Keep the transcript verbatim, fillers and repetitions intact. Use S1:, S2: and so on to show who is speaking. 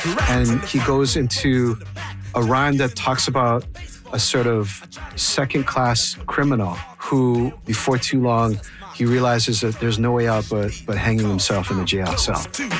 S1: And he goes into a rhyme that talks about a sort of second-class criminal who, before too long, he realizes that there's no way out but, but hanging himself in a jail cell.